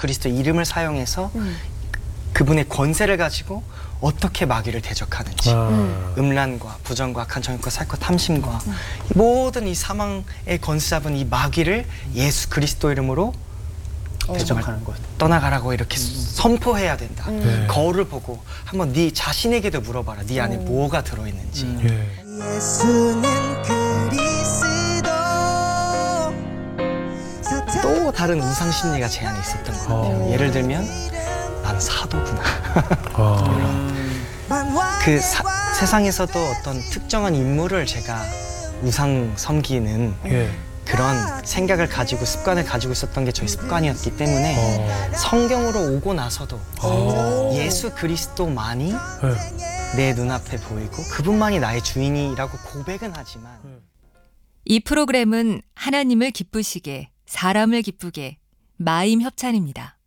그리스도 이름을 사용해서 그분의 권세를 가지고 어떻게 마귀를 대적하는지, 음란과 부정과 악한 정욕과 살것 탐심과 이 모든 이 사망의 권세 잡은 이 마귀를 예수 그리스도 이름으로 대적하는 것. 떠나가라고 이렇게 선포해야 된다. 거울을 보고 한번 네 자신에게도 물어봐라. 네 안에 뭐가 들어있는지. 예수는 그리스도. 또 다른 우상 심리가 제 안에 있었던 것 같아요. 예를 들면 난 사도구나. 그 세상에서도 어떤 특정한 인물을 제가 우상 섬기는 그런 생각을 가지고 습관을 가지고 있었던 게 저희 습관이었기 때문에 성경으로 오고 나서도 예수 그리스도만이 내 눈앞에 보이고 그분만이 나의 주인이라고 고백은 하지만 이 프로그램은 하나님을 기쁘시게, 사람을 기쁘게, 마임 협찬입니다.